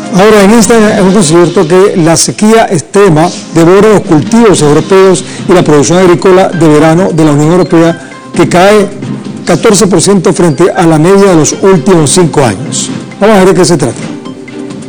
Ahora, en esta hemos descubierto que la sequía extrema devora los cultivos europeos y la producción agrícola de verano de la Unión Europea, que cae 14% frente a la media de los últimos 5 años. Vamos a ver de qué se trata.